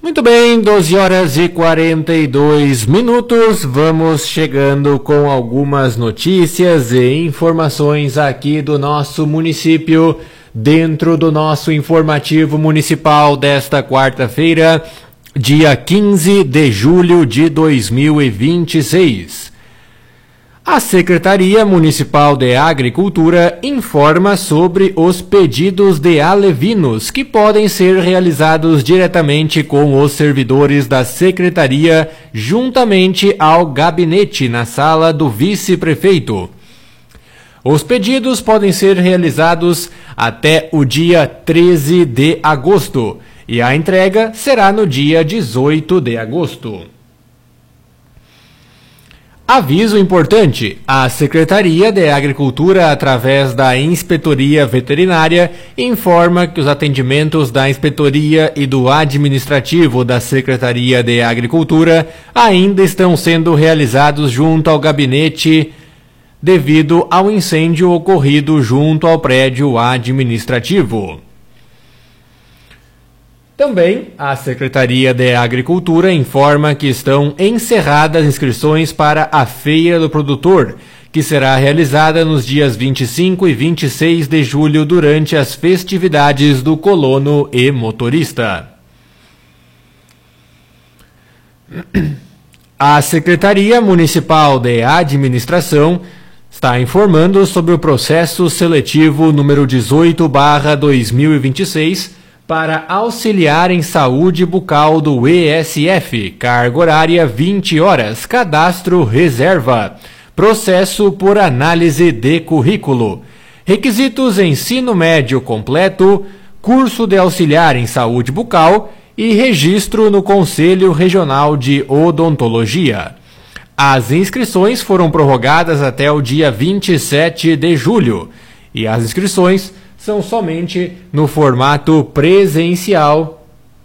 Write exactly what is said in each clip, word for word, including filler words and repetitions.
Muito bem, doze horas e quarenta e dois minutos, vamos chegando com algumas notícias e informações aqui do nosso município, dentro do nosso informativo municipal desta quarta-feira, dia quinze de julho de dois mil e vinte e seis. A Secretaria Municipal de Agricultura informa sobre os pedidos de alevinos que podem ser realizados diretamente com os servidores da Secretaria, juntamente ao gabinete na sala do vice-prefeito. Os pedidos podem ser realizados até o dia treze de agosto e a entrega será no dia dezoito de agosto. Aviso importante: a Secretaria de Agricultura, através da Inspetoria Veterinária, informa que os atendimentos da Inspetoria e do Administrativo da Secretaria de Agricultura ainda estão sendo realizados junto ao gabinete devido ao incêndio ocorrido junto ao prédio administrativo. Também, a Secretaria de Agricultura informa que estão encerradas inscrições para a Feira do Produtor, que será realizada nos dias vinte e cinco e vinte e seis de julho durante as festividades do colono e motorista. A Secretaria Municipal de Administração está informando sobre o processo seletivo número dezoito barra dois mil e vinte e seis para auxiliar em saúde bucal do E S F, carga horária vinte horas, cadastro reserva, processo por análise de currículo, requisitos ensino médio completo, curso de auxiliar em saúde bucal e registro no Conselho Regional de Odontologia. As inscrições foram prorrogadas até o dia vinte e sete de julho e as inscrições são somente no formato presencial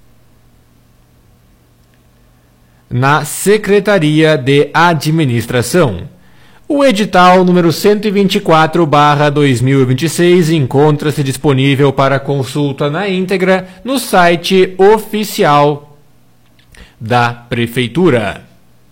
na Secretaria de Administração. O edital número cento e vinte e quatro barra dois mil e vinte e seis encontra-se disponível para consulta na íntegra no site oficial da Prefeitura.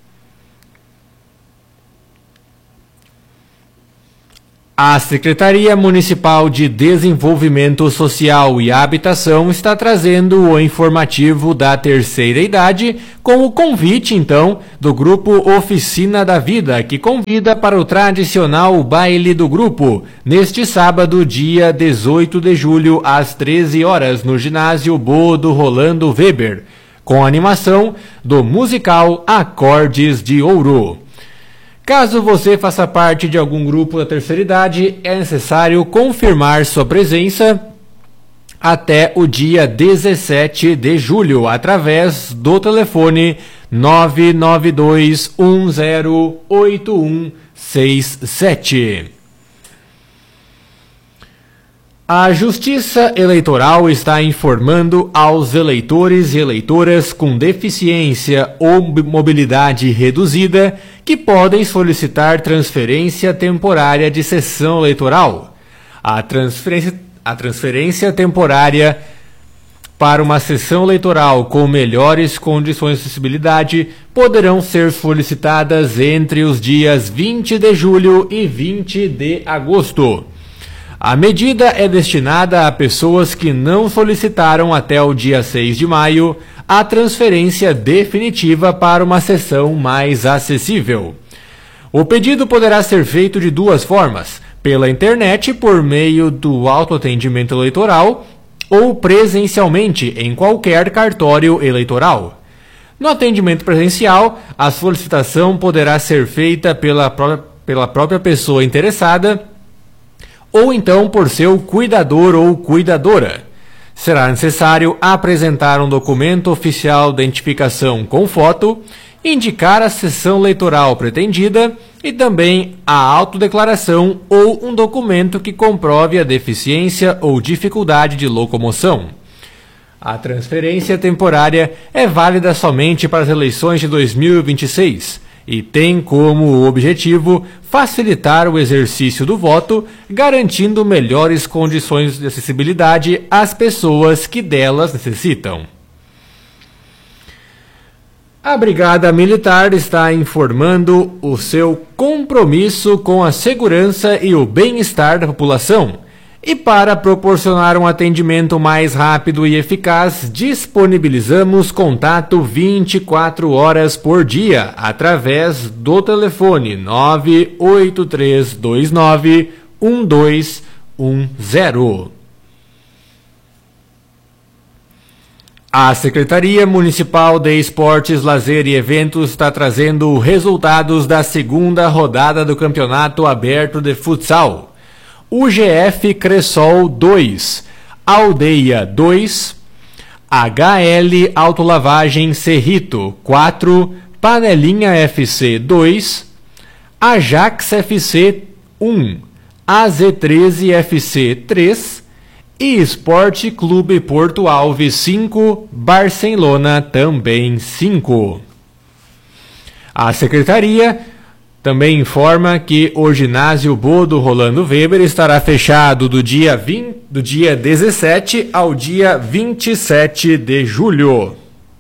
A Secretaria Municipal de Desenvolvimento Social e Habitação está trazendo o informativo da terceira idade com o convite, então, do Grupo Oficina da Vida, que convida para o tradicional baile do grupo, neste sábado, dia dezoito de julho, às treze horas, no ginásio Bodo Rolando Weber, com animação do musical Acordes de Ouro. Caso você faça parte de algum grupo da terceira idade, é necessário confirmar sua presença até o dia dezessete de julho, através do telefone nove nove dois um zero oito um seis sete. A Justiça Eleitoral está informando aos eleitores e eleitoras com deficiência ou mobilidade reduzida que podem solicitar transferência temporária de sessão eleitoral. A transferência, a transferência temporária para uma sessão eleitoral com melhores condições de acessibilidade poderão ser solicitadas entre os dias vinte de julho e vinte de agosto. A medida é destinada a pessoas que não solicitaram até o dia seis de maio a transferência definitiva para uma sessão mais acessível. O pedido poderá ser feito de duas formas: pela internet, por meio do autoatendimento eleitoral, ou presencialmente em qualquer cartório eleitoral. No atendimento presencial, a solicitação poderá ser feita pela, pró- pela própria pessoa interessada ou então por seu cuidador ou cuidadora. Será necessário apresentar um documento oficial de identificação com foto, indicar a sessão eleitoral pretendida e também a autodeclaração ou um documento que comprove a deficiência ou dificuldade de locomoção. A transferência temporária é válida somente para as eleições de dois mil e vinte e seis e tem como objetivo facilitar o exercício do voto, garantindo melhores condições de acessibilidade às pessoas que delas necessitam. A Brigada Militar está informando o seu compromisso com a segurança e o bem-estar da população. E para proporcionar um atendimento mais rápido e eficaz, disponibilizamos contato vinte e quatro horas por dia através do telefone nove oito três dois nove um dois um zero. A Secretaria Municipal de Esportes, Lazer e Eventos está trazendo resultados da segunda rodada do Campeonato Aberto de Futsal. U G F Cressol dois, Aldeia dois, H L Autolavagem Cerrito quatro, Panelinha F C dois, Ajax F C um, A Z treze F C três e Esporte Clube Porto Alves cinco, Barcelona também cinco. A Secretaria também informa que o ginásio Bodo Rolando Weber estará fechado do dia, vinte, do dia dezessete ao dia vinte e sete de julho.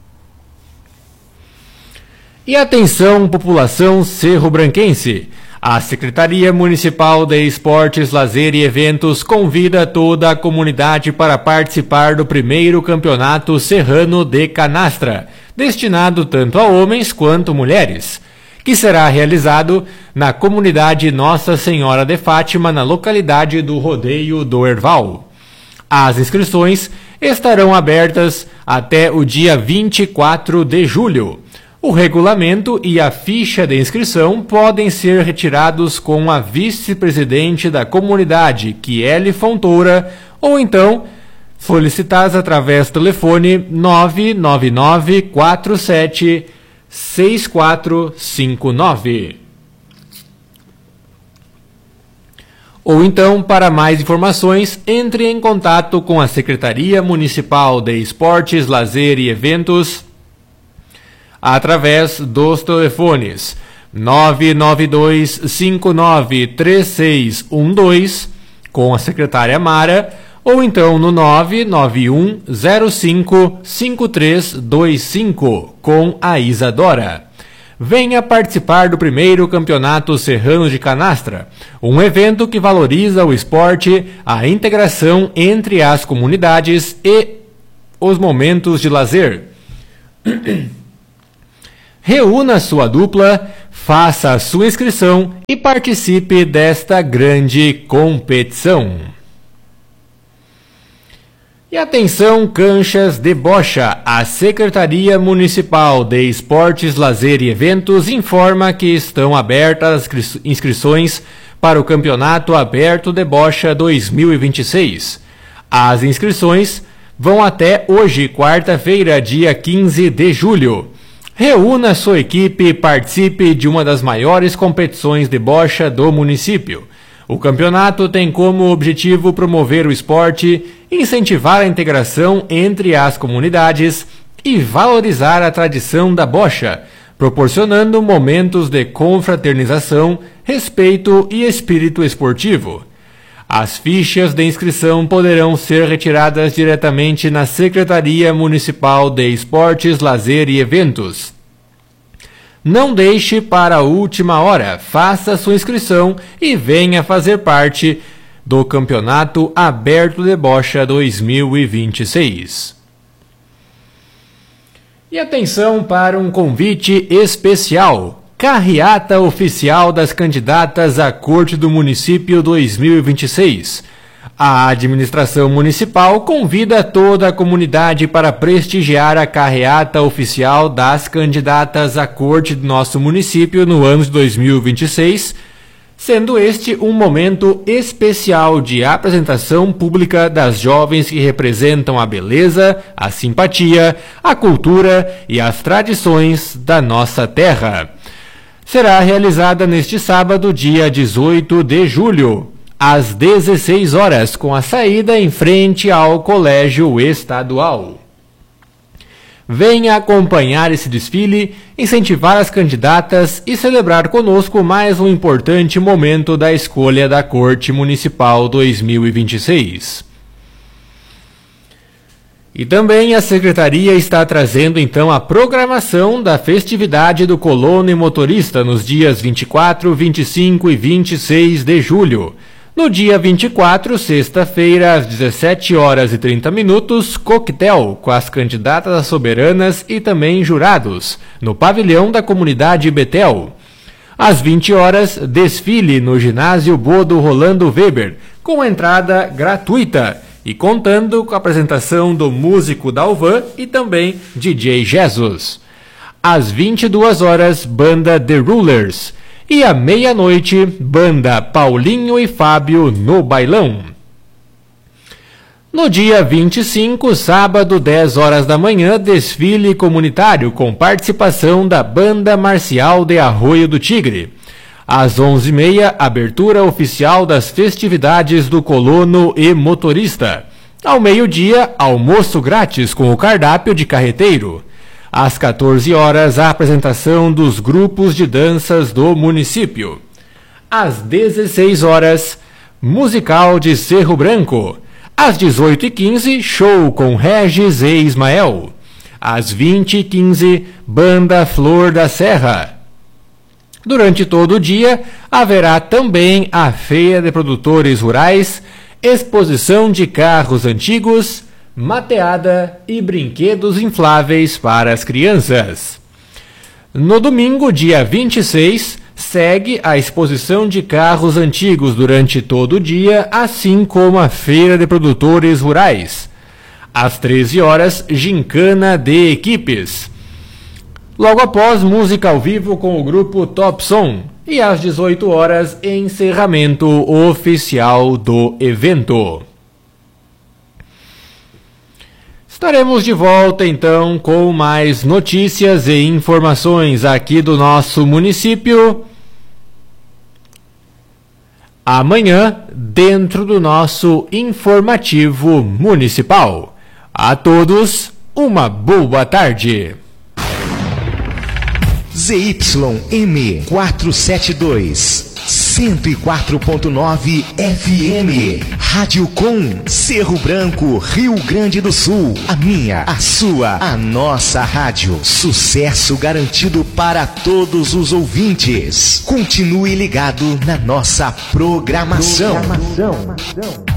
E atenção, população cerro-branquense! A Secretaria Municipal de Esportes, Lazer e Eventos convida toda a comunidade para participar do primeiro Campeonato Serrano de Canastra, destinado tanto a homens quanto mulheres, que será realizado na comunidade Nossa Senhora de Fátima, na localidade do Rodeio do Herval. As inscrições estarão abertas até o dia vinte e quatro de julho. O regulamento e a ficha de inscrição podem ser retirados com a vice-presidente da comunidade, Kiele Fontoura, ou então solicitados através do telefone nove nove nove quatro sete seis quatro cinco nove. Ou então, para mais informações, entre em contato com a Secretaria Municipal de Esportes, Lazer e Eventos através dos telefones nove nove dois cinco nove três seis um dois com a secretária Mara, ou então no nove nove um zero cinco cinco três dois cinco com a Isadora. Venha participar do primeiro Campeonato Serrano de Canastra, um evento que valoriza o esporte, a integração entre as comunidades e os momentos de lazer. Reúna sua dupla, faça a sua inscrição e participe desta grande competição. E atenção, canchas de bocha! A Secretaria Municipal de Esportes, Lazer e Eventos informa que estão abertas as inscrições para o Campeonato Aberto de Bocha dois mil e vinte e seis. As inscrições vão até hoje, quarta-feira, dia quinze de julho. Reúna sua equipe e participe de uma das maiores competições de bocha do município. O campeonato tem como objetivo promover o esporte, incentivar a integração entre as comunidades e valorizar a tradição da bocha, proporcionando momentos de confraternização, respeito e espírito esportivo. As fichas de inscrição poderão ser retiradas diretamente na Secretaria Municipal de Esportes, Lazer e Eventos. Não deixe para a última hora, faça sua inscrição e venha fazer parte do Campeonato Aberto de Bocha dois mil e vinte e seis. E atenção para um convite especial. Carreata oficial das candidatas à Corte do Município dois mil e vinte e seis. A administração municipal convida toda a comunidade para prestigiar a carreata oficial das candidatas à Corte do nosso município no ano de dois mil e vinte e seis, sendo este um momento especial de apresentação pública das jovens que representam a beleza, a simpatia, a cultura e as tradições da nossa terra. Será realizada neste sábado, dia dezoito de julho, às dezesseis horas, com a saída em frente ao Colégio Estadual. Venha acompanhar esse desfile, incentivar as candidatas e celebrar conosco mais um importante momento da escolha da Corte Municipal dois mil e vinte e seis. E também a Secretaria está trazendo então a programação da festividade do colono e motorista nos dias vinte e quatro, vinte e cinco e vinte e seis de julho. No dia vinte e quatro, sexta-feira, às dezessete horas e trinta minutos, coquetel com as candidatas a soberanas e também jurados, no pavilhão da comunidade Betel. Às vinte horas, desfile no ginásio Bodo Rolando Weber, com entrada gratuita e contando com a apresentação do músico Dalvan e também D J Jesus. Às vinte e duas horas, banda The Rulers. E à meia-noite, banda Paulinho e Fábio no bailão. No dia vinte e cinco, sábado, dez horas da manhã, desfile comunitário com participação da banda marcial de Arroio do Tigre. Às onze e meia, abertura oficial das festividades do colono e motorista. Ao meio-dia, almoço grátis com o cardápio de carreteiro. Às quatorze horas, a apresentação dos grupos de danças do município. Às dezesseis horas, musical de Cerro Branco. Às dezoito e quinze, show com Regis e Ismael. Às vinte e quinze, banda Flor da Serra. Durante todo o dia, haverá também a Feira de Produtores Rurais, exposição de carros antigos, mateada e brinquedos infláveis para as crianças. No domingo, dia vinte e seis, segue a exposição de carros antigos durante todo o dia, assim como a Feira de Produtores Rurais. Às treze horas, gincana de equipes. Logo após, música ao vivo com o grupo Top Som. E às dezoito horas, encerramento oficial do evento. Estaremos de volta então com mais notícias e informações aqui do nosso município amanhã, dentro do nosso informativo municipal. A todos, uma boa tarde. Z Y M quatrocentos e setenta e dois, cento e quatro ponto nove F M, Rádio Com, Cerro Branco, Rio Grande do Sul. A minha, a sua, a nossa rádio. Sucesso garantido para todos os ouvintes. Continue ligado na nossa programação. programação.